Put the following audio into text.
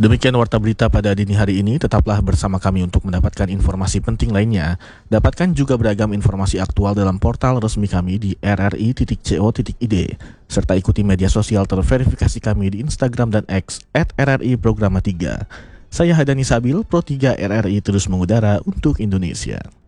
Demikian warta berita pada dini hari ini, tetaplah bersama kami untuk mendapatkan informasi penting lainnya. Dapatkan juga beragam informasi aktual dalam portal resmi kami di rri.co.id, serta ikuti media sosial terverifikasi kami di Instagram dan X @RRI Programa 3. Saya Hadani Sabil, Pro 3 RRI terus mengudara untuk Indonesia.